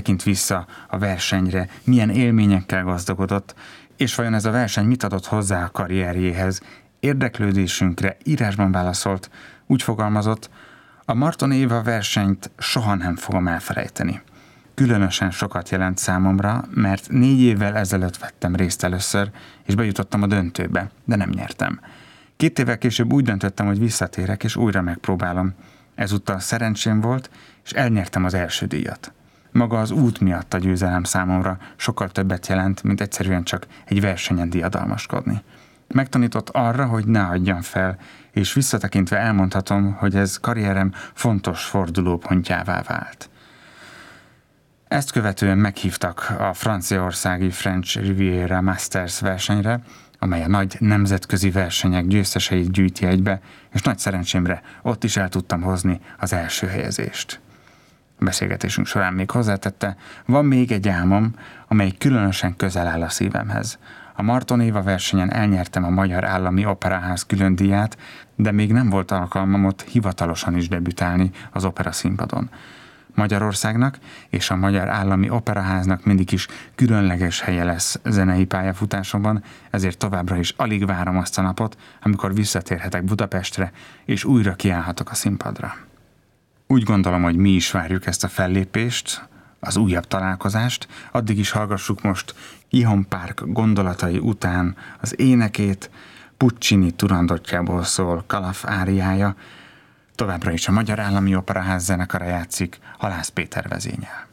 tekint vissza a versenyre, milyen élményekkel gazdagodott, és vajon ez a verseny mit adott hozzá a karrierjéhez. Érdeklődésünkre írásban válaszolt, úgy fogalmazott: a Marton Éva versenyt soha nem fogom elfelejteni. Különösen sokat jelent számomra, mert 4 évvel ezelőtt vettem részt először, és bejutottam a döntőbe, de nem nyertem. 2 évvel később úgy döntöttem, hogy visszatérek, és újra megpróbálom. Ezúttal szerencsém volt, és elnyertem az első díjat. Maga az út miatt a győzelem számomra sokkal többet jelent, mint egyszerűen csak egy versenyen diadalmaskodni. Megtanított arra, hogy ne adjam fel, és visszatekintve elmondhatom, hogy ez karrierem fontos fordulópontjává vált. Ezt követően meghívtak a franciaországi French Riviera Masters versenyre, amely a nagy nemzetközi versenyek győzteseit gyűjti egybe, és nagy szerencsémre ott is el tudtam hozni az első helyezést. A beszélgetésünk során még hozzátette: van még egy álmom, amely különösen közel áll a szívemhez. A Marton Éva versenyen elnyertem a Magyar Állami Operaház különdíját, de még nem volt alkalmam ott hivatalosan is debütálni az opera színpadon. Magyarországnak és a Magyar Állami Operaháznak mindig is különleges helye lesz zenei pályafutásomban, ezért továbbra is alig várom azt a napot, amikor visszatérhetek Budapestre, és újra kiállhatok a színpadra. Úgy gondolom, hogy mi is várjuk ezt a fellépést, az újabb találkozást, addig is hallgassuk most Ihon Park gondolatai után az énekét, Puccini Turandotjából szól Kalaf áriája, továbbra is a Magyar Állami Operaház zenekara játszik Halász Péter vezényel.